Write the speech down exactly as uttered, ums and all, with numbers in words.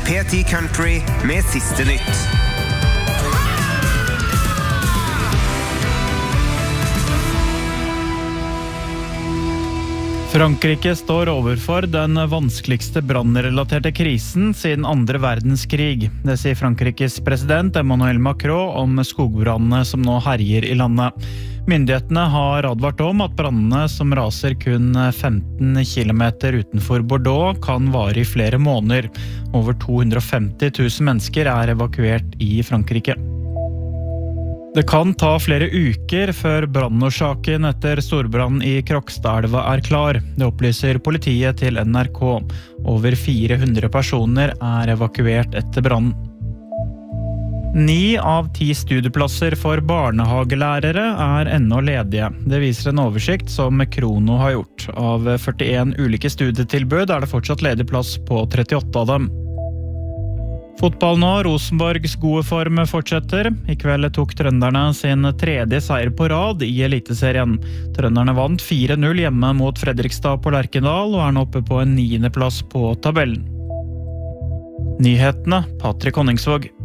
P ti Country med siste nytt. Frankrike står overfor den vanskeligste brannrelaterte krisen siden andre verdenskrig. Det sier Frankrikes president Emmanuel Macron om skogbrannene som nå herjer i landet. Myndighetene har advart om at brannene som raser kun femten kilometer utenfor Bordeaux kan vare i flere måneder. Over to hundre og femti tusen mennesker er evakuert i Frankrike. Det kan ta flere uker før brannårsaken etter storbrannen i Krokstadelva er klar. Det opplyser politiet til N R K. Over fire hundre personer er evakuert etter brannen. Ni av ti studieplasser for barnehagelærere er ennå ledige. Det viser en oversikt som Krono har gjort. Av førtien ulike studietilbud er det fortsatt ledig plass på trettiåtte av dem. Fotball nå, Rosenborgs gode form fortsetter. I kveld tok trønderne sin tredje seier på rad i Eliteserien. Trønderne vant fire null hjemme mot Fredrikstad på Lerkendal og er nå oppe på en niende plass på tabellen. Nyhetene, Patrick Honningsvåg.